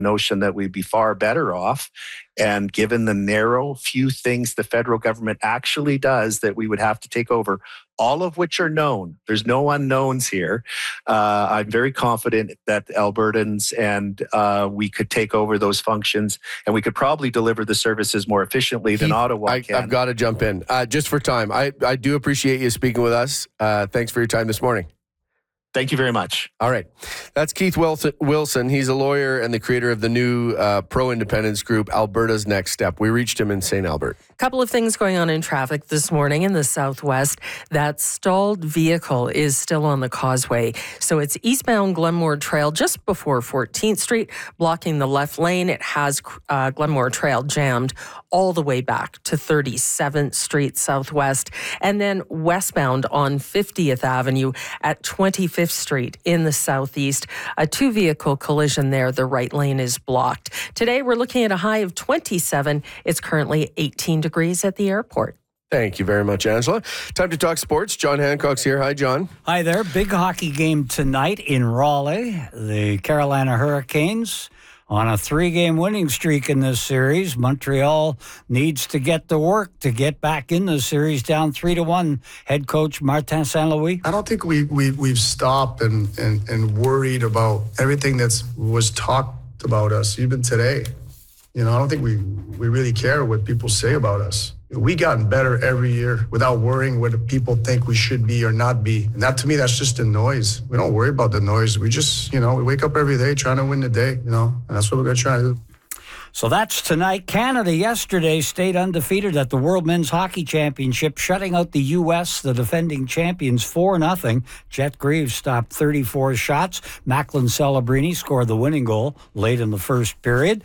notion that we'd be far better off. And given the narrow few things the federal government actually does that we would have to take over, all of which are known, there's no unknowns here. I'm very confident that Albertans and we could take over those functions, and we could probably deliver the services more efficiently than Ottawa can. I've got to jump in just for time. I do appreciate you speaking with us. Thanks for your time this morning. Thank you very much. All right. That's Keith Wilson. He's a lawyer and the creator of the new pro-independence group, Alberta's Next Step. We reached him in St. Albert. A couple of things going on in traffic this morning in the southwest. That stalled vehicle is still on the causeway. So it's eastbound Glenmore Trail just before 14th Street, blocking the left lane. It has Glenmore Trail jammed all the way back to 37th Street Southwest. And then westbound on 50th Avenue at 25th Street in the southeast. A two-vehicle collision there. The right lane is blocked. Today, we're looking at a high of 27. It's currently 18 degrees at the airport. Thank you very much, Angela. Time to talk sports. John Hancock's here. Hi, John. Hi there. Big hockey game tonight in Raleigh. The Carolina Hurricanes on a 3-game winning streak in this series. Montreal needs to get to work to get back in the series, down 3-1. Head coach Martin St. Louis. I don't think we've stopped and worried about everything that was talked about us, even today. I don't think we really care what people say about us. We gotten better every year without worrying what people think we should be or not be. And that, to me, that's just the noise. We don't worry about the noise. We just, we wake up every day trying to win the day, and that's what we're going to try to do. So that's tonight. Canada yesterday stayed undefeated at the World Men's Hockey Championship, shutting out the U.S., the defending champions, 4-0. Jet Greaves stopped 34 shots. Macklin Celebrini scored the winning goal late in the first period.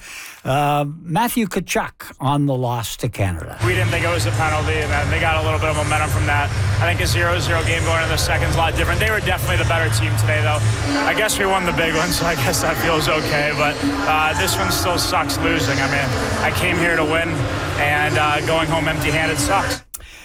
Matthew Tkachuk on the loss to Canada. We didn't think it was a penalty, and they got a little bit of momentum from that. I think a 0-0 game going into the second is a lot different. They were definitely the better team today, though. I guess we won the big one, so I guess that feels okay. But this one still sucks losing. I mean, I came here to win, and going home empty-handed sucks.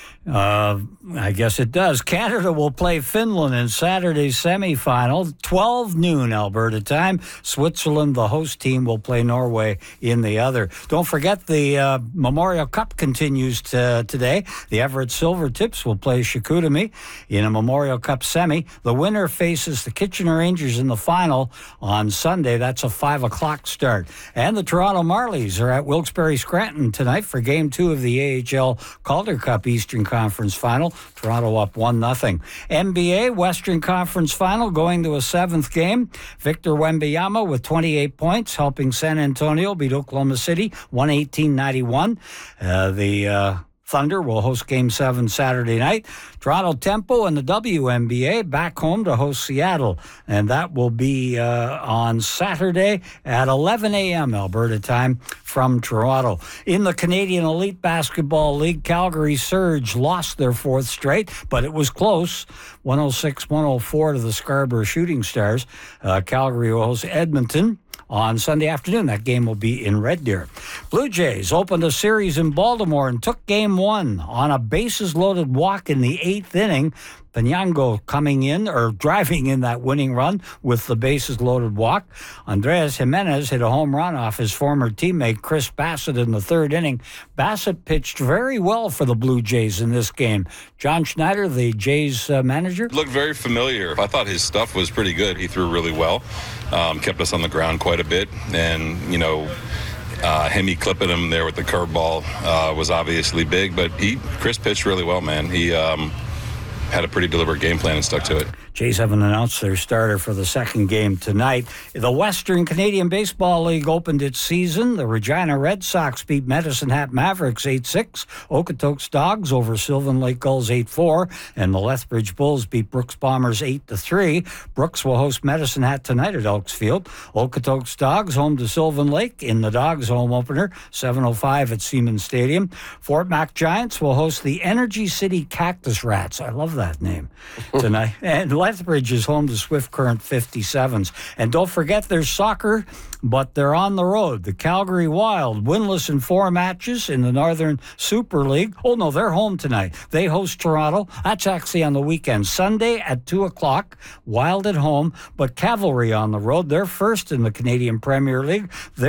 I guess it does. Canada will play Finland in Saturday's semifinal, 12 noon Alberta time. Switzerland, the host team, will play Norway in the other. Don't forget the Memorial Cup continues today. The Everett Silvertips will play Chicoutimi in a Memorial Cup semi. The winner faces the Kitchener Rangers in the final on Sunday. That's a 5 o'clock start. And the Toronto Marlies are at Wilkes-Barre Scranton tonight for Game 2 of the AHL Calder Cup Eastern Conference Final. Toronto up 1-0. NBA Western Conference Final going to a 7th game. Victor Wembanyama with 28 points, helping San Antonio beat Oklahoma City 118-91. The Thunder will host Game 7 Saturday night. Toronto Tempo and the WNBA back home to host Seattle, and that will be on Saturday at 11 a.m. Alberta time from Toronto. In the Canadian Elite Basketball League, Calgary Surge lost their 4th straight, but it was close, 106-104 to the Scarborough Shooting Stars. Calgary will host Edmonton on Sunday afternoon. That game will be in Red Deer. Blue Jays opened a series in Baltimore and took Game 1 on a bases-loaded walk in the 8th inning. Penyango driving in that winning run with the bases-loaded walk. Andres Jimenez hit a home run off his former teammate Chris Bassett in the 3rd inning. Bassett pitched very well for the Blue Jays in this game. John Schneider, the Jays manager. Looked very familiar. I thought his stuff was pretty good. He threw really well. Kept us on the ground quite a bit. And, him clipping him there with the curveball was obviously big. But Chris pitched really well, man. He had a pretty deliberate game plan and stuck to it. Jays haven't announced their starter for the 2nd game tonight. The Western Canadian Baseball League opened its season. The Regina Red Sox beat Medicine Hat Mavericks 8-6. Okotoks Dogs over Sylvan Lake Gulls 8-4. And the Lethbridge Bulls beat Brooks Bombers 8-3. Brooks will host Medicine Hat tonight at Elks Field. Okotoks Dogs home to Sylvan Lake in the Dogs home opener, 7:05 at Siemens Stadium. Fort Mac Giants will host the Energy City Cactus Rats. I love that name tonight. And Lethbridge is home to Swift Current 57s. And don't forget there's soccer, but they're on the road. The Calgary Wild, winless in 4 matches in the Northern Super League. Oh, no, they're home tonight. They host Toronto. That's actually on the weekend. Sunday at 2 o'clock, Wild at home, but Cavalry on the road. They're first in the Canadian Premier League.